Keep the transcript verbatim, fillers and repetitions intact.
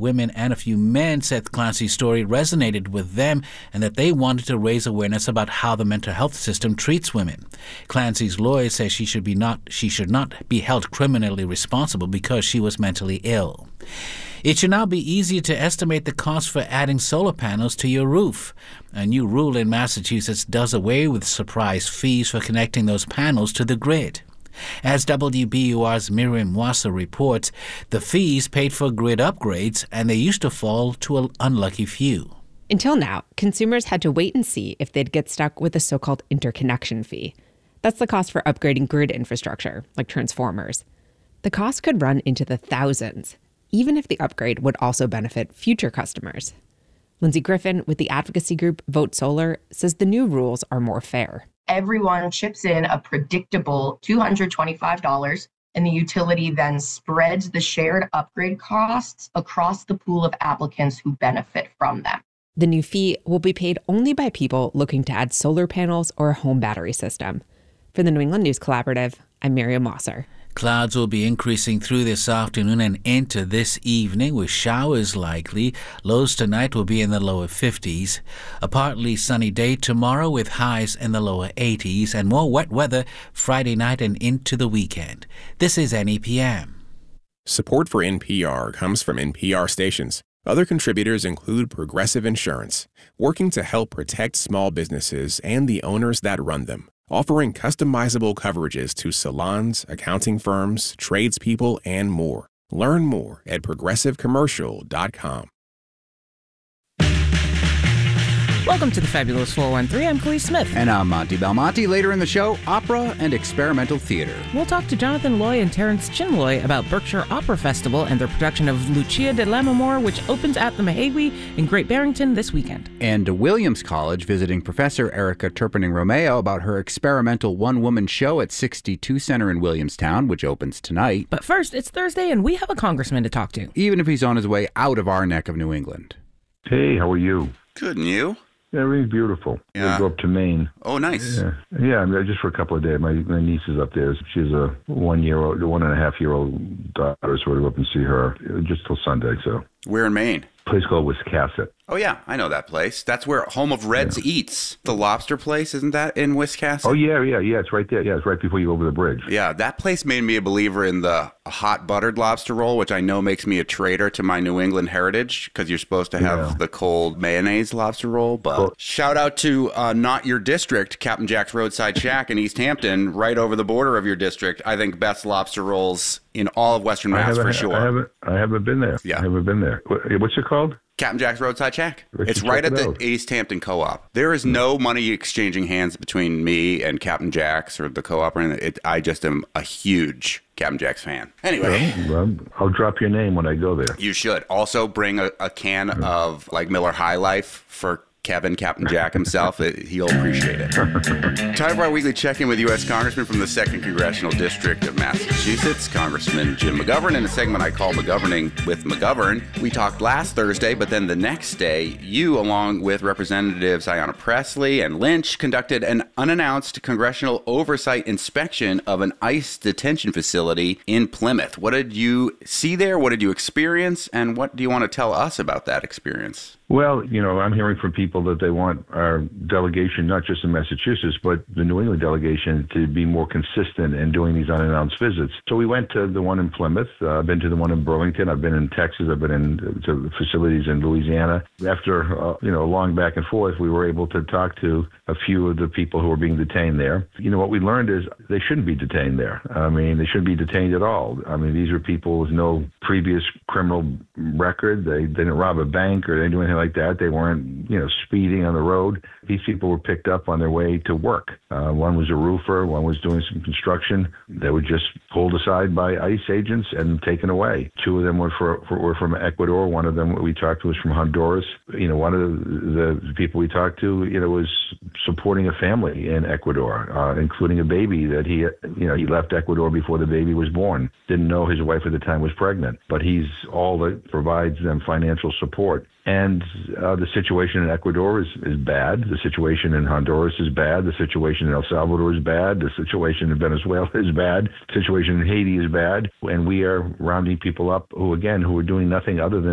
women and a few men said Clancy's story resonated with them and that they wanted to raise awareness about how the mental health system treats women. Clancy's lawyer says she should be not she should not be held criminally responsible because she was mentally ill. It should now be easier to estimate the cost for adding solar panels to your roof. A new rule in Massachusetts does away with surprise fees for connecting those panels to the grid. As W B U R's Miriam Wasser reports, the fees paid for grid upgrades, and they used to fall to an unlucky few. Until now, consumers had to wait and see if they'd get stuck with a so-called interconnection fee. That's the cost for upgrading grid infrastructure, like transformers. The cost could run into the thousands, even if the upgrade would also benefit future customers. Lindsay Griffin with the advocacy group Vote Solar says the new rules are more fair. Everyone chips in a predictable two hundred twenty-five dollars, and the utility then spreads the shared upgrade costs across the pool of applicants who benefit from them. The new fee will be paid only by people looking to add solar panels or a home battery system. For the New England News Collaborative, I'm Miriam Wasser. Clouds will be increasing through this afternoon and into this evening with showers likely. Lows tonight will be in the lower fifties. A partly sunny day tomorrow with highs in the lower eighties and more wet weather Friday night and into the weekend. This is N E P M. Support for N P R comes from N P R stations. Other contributors include Progressive Insurance, working to help protect small businesses and the owners that run them, offering customizable coverages to salons, accounting firms, tradespeople, and more. Learn more at progressive commercial dot com. Welcome to the Fabulous four one three. I'm Khalees Smith. And I'm Monty Belmonte. Later in the show, opera and experimental theater. We'll talk to Jonathan Loy and Terrence Chinloy about Berkshire Opera Festival and their production of Lucia de Lammermoor, which opens at the Mahawi in Great Barrington this weekend. And Williams College visiting Professor Erica Turpening-Romeo about her experimental one-woman show at sixty-two Center in Williamstown, which opens tonight. But first, it's Thursday and we have a congressman to talk to. Even if he's on his way out of our neck of New England. Hey, how are you? Good, and you? Yeah, everything's beautiful. Yeah. We go up to Maine. Oh, nice. Yeah, yeah I mean, just for a couple of days. My my niece is up there. She's a one-year-old, one and a half-year-old daughter, so we'll go up and see her just till Sunday. So. Where in Maine? A place called Wiscasset. Oh, yeah, I know that place. That's where Home of Reds yeah. eats. The lobster place, isn't that in Wiscasset? Oh, yeah, yeah, yeah, it's right there. Yeah, it's right before you go over the bridge. Yeah, that place made me a believer in the hot buttered lobster roll, which I know makes me a traitor to my New England heritage, because you're supposed to have yeah. the cold mayonnaise lobster roll. But cool. Shout out to uh, Not Your District, Captain Jack's Roadside Shack in East Hampton, right over the border of your district. I think best lobster rolls in all of Western Mass for sure. I haven't, I haven't been there. Yeah. I haven't been there. What's it called? Captain Jack's Roadside Shack. Let's it's right at it the out. East Hampton Co-op. There is no money exchanging hands between me and Captain Jack's or the co-op. And it, I just am a huge Captain Jack's fan. Anyway. Well, well, I'll drop your name when I go there. You should. Also bring a, a can yeah. of like Miller High Life for Kevin, Captain Jack himself. He'll appreciate it. Time for our weekly check-in with U S Congressman from the second Congressional District of Massachusetts, Congressman Jim McGovern. In a segment I call McGoverning with McGovern, we talked last Thursday, but then the next day, you, along with Representatives Ayanna Pressley and Lynch, conducted an unannounced congressional oversight inspection of an ICE detention facility in Plymouth. What did you see there? What did you experience? And what do you want to tell us about that experience? Well, you know, I'm hearing from people that they want our delegation, not just in Massachusetts, but the New England delegation, to be more consistent in doing these unannounced visits. So we went to the one in Plymouth. Uh, I've been to the one in Burlington. I've been in Texas. I've been in to facilities in Louisiana. After, uh, you know, a long back and forth, we were able to talk to a few of the people who were being detained there. You know, what we learned is they shouldn't be detained there. I mean, they shouldn't be detained at all. I mean, these are people with no previous criminal record. They, they didn't rob a bank or they didn't do anything like that. They weren't, you know, speeding on the road. These people were picked up on their way to work. Uh, one was a roofer. One was doing some construction. They were just pulled aside by ICE agents and taken away. Two of them were, for, for, were from Ecuador. One of them we talked to was from Honduras. You know, one of the, the people we talked to, you know, was supporting a family in Ecuador, uh, including a baby that he, you know, he left Ecuador before the baby was born. Didn't know his wife at the time was pregnant, but he's all that provides them financial support. And uh, the situation in Ecuador is, is bad. The situation in Honduras is bad. The situation in El Salvador is bad. The situation in Venezuela is bad. The situation in Haiti is bad. And we are rounding people up who, again, who are doing nothing other than